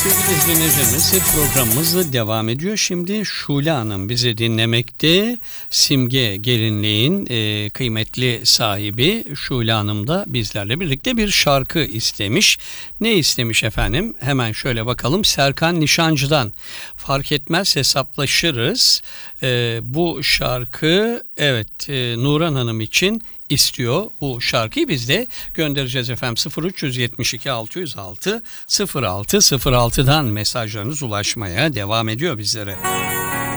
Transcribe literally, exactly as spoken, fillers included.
Sevgili izleyicilerimiz, programımız da devam ediyor. Şimdi Şule Hanım bizi dinlemekte. Simge Gelinliğin e, kıymetli sahibi Şule Hanım da bizlerle birlikte bir şarkı istemiş. Ne istemiş efendim? Hemen şöyle bakalım. Serkan Nişancı'dan Fark Etmez Hesaplaşırız. E, bu şarkı evet e, Nuran Hanım için istiyor. Bu şarkıyı biz de göndereceğiz efendim. sıfır üç yetmiş iki altı yüz altı sıfır altı sıfır altıdan mesajlarınız ulaşmaya devam ediyor bizlere.